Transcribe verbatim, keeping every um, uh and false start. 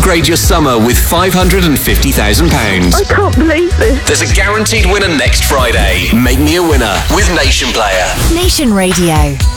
Upgrade your summer with five hundred fifty thousand pounds. I can't believe this. There's a guaranteed winner next Friday. Make me a winner with Nation Player. Nation Radio.